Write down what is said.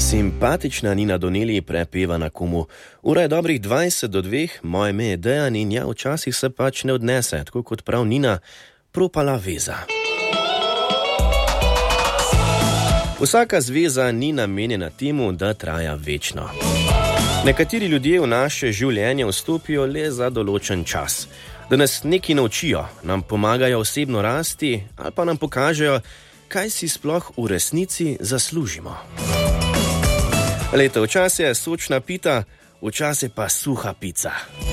Simpatična Nina Doneli prepeva na Kumu. Ura je dobrih 20 do 2, moje ime je Dejan in ja, včasih se pač ne odnese, tako kot prav Nina, propala veza. Vsaka zveza ni namenjena temu, da traja večno. Nekateri ljudje v naše življenje vstopijo le za določen čas, da nas nekaj naučijo, nam pomagajo osebno rasti ali pa nam pokažejo, kaj si sploh v resnici zaslužimo. Leta, včasih je sočna pita, včasih pa suha pica.